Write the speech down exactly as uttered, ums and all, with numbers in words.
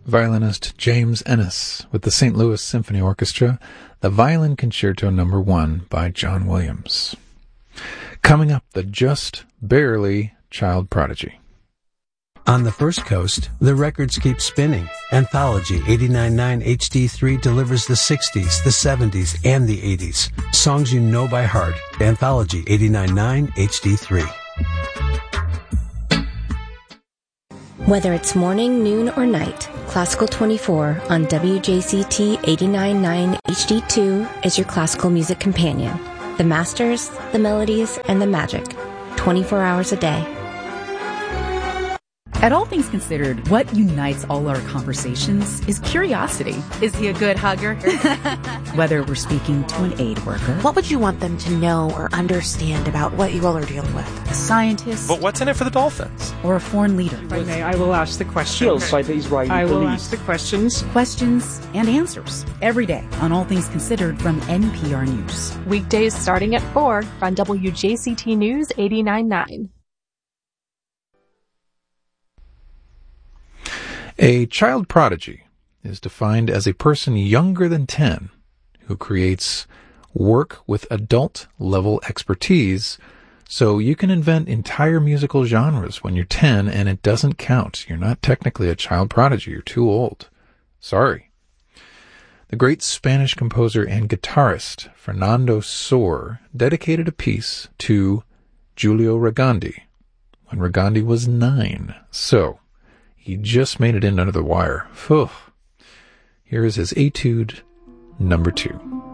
violinist James Ennis with the Saint Louis Symphony Orchestra, the Violin Concerto Number One by John Williams. Coming up, the just barely child prodigy. On the First Coast, the records keep spinning. Anthology eighty-nine point nine H D three delivers the sixties, the seventies, and the eighties. Songs you know by heart. Anthology eighty-nine point nine H D three. Whether it's morning, noon, or night, Classical twenty-four on W J C T eighty-nine point nine H D two is your classical music companion. The masters, the melodies, and the magic. twenty-four hours a day. At All Things Considered, what unites all our conversations is curiosity. Is he a good hugger? Whether we're speaking to an aid worker. What would you want them to know or understand about what you all are dealing with? A scientist. But what's in it for the Dolphins? Or a foreign leader. If I may, I will ask the questions. By the Israeli I will police. ask the questions. Questions and answers. Every day on All Things Considered from N P R News. Weekdays starting at four on W J C T News eighty-nine point nine. A child prodigy is defined as a person younger than ten who creates work with adult-level expertise, so you can invent entire musical genres when you're ten and it doesn't count. You're not technically a child prodigy. You're too old. Sorry. The great Spanish composer and guitarist Fernando Sor dedicated a piece to Giulio Regandi when Regandi was nine. So, he just made it in under the wire. Phew. Here is his Etude number two.